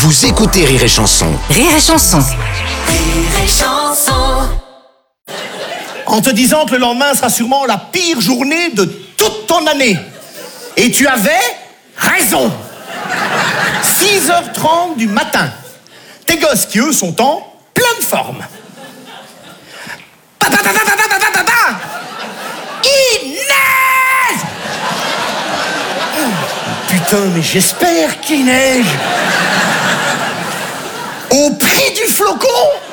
Vous écoutez Rire et Chanson. Rire et Chanson. Rire et Chanson. En te disant que le lendemain sera sûrement la pire journée de toute ton année. Et tu avais raison. 6h30 du matin. Tes gosses qui, eux, sont en pleine forme. Il neige! Putain, mais j'espère qu'il neige. Au prix du flocon.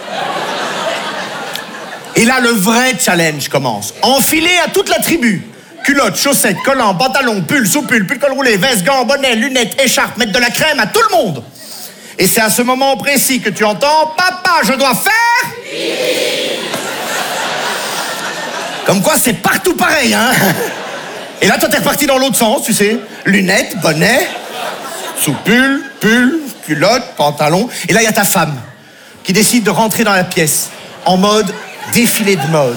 Et là, le vrai challenge commence. Enfilé à toute la tribu. Culottes, chaussettes, collants, pantalons, pull, sous-pull, pull col roulé, veste, gants, bonnet, lunettes, écharpe, mettre de la crème à tout le monde. Et c'est à ce moment précis que tu entends « Papa, je dois faire... » Comme quoi, c'est partout pareil, hein. Et là, toi, t'es reparti dans l'autre sens, tu sais. Lunettes, bonnet, sous-pull, pull, culotte, pantalon. Et là, il y a ta femme qui décide de rentrer dans la pièce en mode défilé de mode.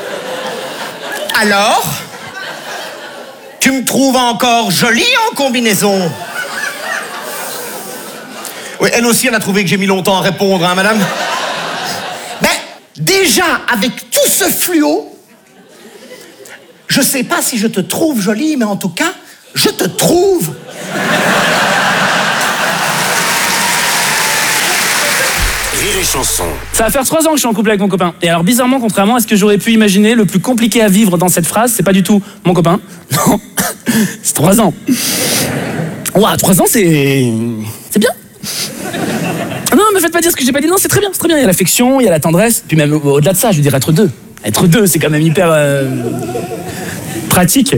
Alors, tu me trouves encore jolie en combinaison? Oui, elle aussi, elle a trouvé que j'ai mis longtemps à répondre, hein, madame? Ben, déjà, avec tout ce fluo, je sais pas si je te trouve jolie, mais en tout cas, je te trouve. Rire et Chanson. Ça va faire 3 ans que je suis en couple avec mon copain. Et alors bizarrement, contrairement à ce que j'aurais pu imaginer, le plus compliqué à vivre dans cette phrase, c'est pas du tout mon copain. Non, c'est 3 ans. Ouah, 3 ans, c'est bien. Non, me faites pas dire ce que j'ai pas dit. Non, c'est très bien, c'est très bien. Il y a l'affection, il y a la tendresse. Puis même au-delà de ça, je veux dire être deux. Être deux, c'est quand même hyper pratique.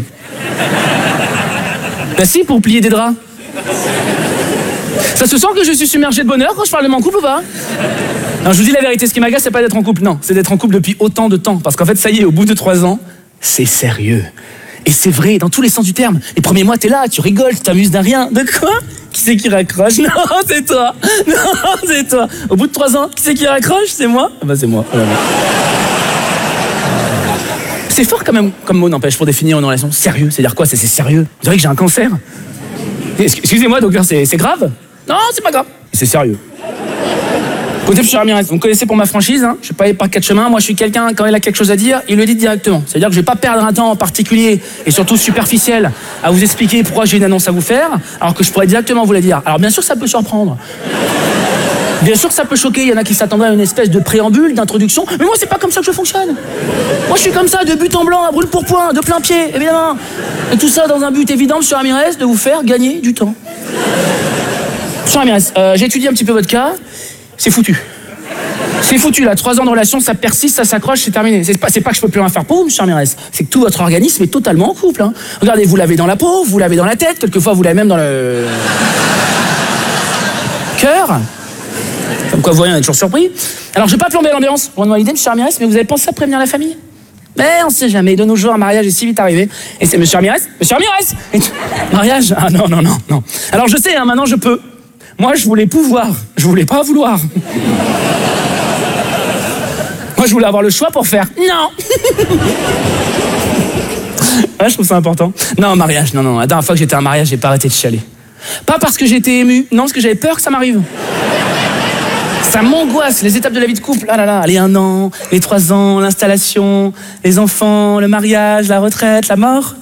Bah si, pour plier des draps. Ça se sent que je suis submergé de bonheur quand je parle de mon couple ou pas? Non, je vous dis la vérité, ce qui m'agace, c'est pas d'être en couple, non. C'est d'être en couple depuis autant de temps. Parce qu'en fait, ça y est, au bout de 3 ans, c'est sérieux. Et c'est vrai, dans tous les sens du terme. Les premiers mois, t'es là, tu rigoles, tu t'amuses d'un rien. De quoi? Qui c'est qui raccroche? Non, c'est toi. Non, c'est toi. Au bout de 3 ans, qui c'est qui raccroche? C'est moi? Ah bah c'est moi. Voilà. C'est fort quand même comme mot, n'empêche, pour définir une relation. Sérieux, c'est-à-dire quoi? C'est sérieux. Vous savez que j'ai un cancer? Excusez-moi, docteur, c'est grave? Non, c'est pas grave. C'est sérieux. Côté M. Ramirez, vous me connaissez pour ma franchise, hein. Je suis pas par 4 chemins. Moi, je suis quelqu'un, quand il a quelque chose à dire, il le dit directement. C'est-à-dire que je vais pas perdre un temps en particulier, et surtout superficiel, à vous expliquer pourquoi j'ai une annonce à vous faire, alors que je pourrais directement vous la dire. Alors bien sûr, ça peut surprendre. Bien sûr que ça peut choquer, il y en a qui s'attendraient à une espèce de préambule, d'introduction, mais moi c'est pas comme ça que je fonctionne. Moi je suis comme ça, de but en blanc, à brûle pour point, de plein pied, évidemment. Et tout ça dans un but évident, M. Ramirez, de vous faire gagner du temps. M. Ramirez, j'ai étudié un petit peu votre cas, c'est foutu. C'est foutu là, 3 ans de relation, ça persiste, ça s'accroche, c'est terminé. C'est pas que je peux plus rien faire pour vous, M. Ramirez, c'est que tout votre organisme est totalement en couple. Hein. Regardez, vous l'avez dans la peau, vous l'avez dans la tête, quelquefois vous l'avez même dans le... cœur. Comme quoi, vous voyez, on est toujours surpris. Alors, je vais pas plomber l'ambiance, loin de moi l'idée, M. Ramirez, mais vous avez pensé à prévenir la famille? Mais on sait jamais, de nos jours, un mariage est si vite arrivé. Et c'est M. Ramirez? M. Ramirez! Mariage? Ah non. Alors, je sais, hein, maintenant, je peux. Moi, je voulais pouvoir. Je voulais pas vouloir. Moi, je voulais avoir le choix pour faire. Non! Ouais, je trouve ça important. Non, mariage, non. La dernière fois que j'étais à un mariage, j'ai pas arrêté de chialer. Pas parce que j'étais ému, non, parce que j'avais peur que ça m'arrive. Ça m'angoisse, les étapes de la vie de couple. Ah là là, les 1 an, les 3 ans, l'installation, les enfants, le mariage, la retraite, la mort.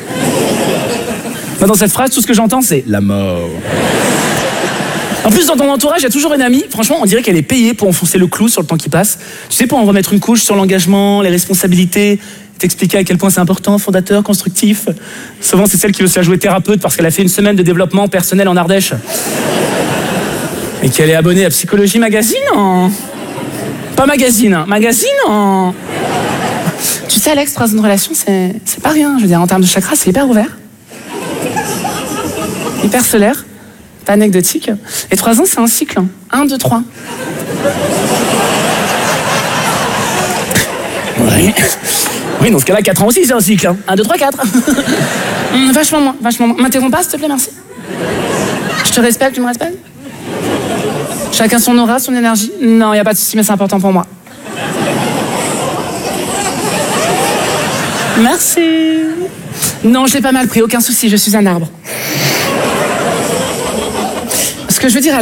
Dans cette phrase, tout ce que j'entends, c'est la mort. En plus, dans ton entourage, il y a toujours une amie, franchement, on dirait qu'elle est payée pour enfoncer le clou sur le temps qui passe. Tu sais, pour en remettre une couche sur l'engagement, les responsabilités, t'expliquer à quel point c'est important, fondateur, constructif. Souvent, c'est celle qui veut se la jouer thérapeute parce qu'elle a fait une semaine de développement personnel en Ardèche. Et qu'elle est abonnée à Psychologie Magazine en... Pas Magazine, hein. Magazine en... Tu sais, Alex, 3 ans de relation, c'est pas rien. Je veux dire, en termes de chakra, c'est hyper ouvert. Hyper solaire. Pas anecdotique. Et 3 ans, c'est un cycle. 1, 2, 3. Oui, dans ce cas-là, 4 ans aussi, c'est un cycle. 1, 2, 3, 4. Vachement moins. M'interromps pas, s'il te plaît, merci. Je te respecte, tu me respectes? Chacun son aura, son énergie. Non, il n'y a pas de souci, mais c'est important pour moi. Merci. Non, je l'ai pas mal pris, aucun souci, je suis un arbre. Ce que je veux dire...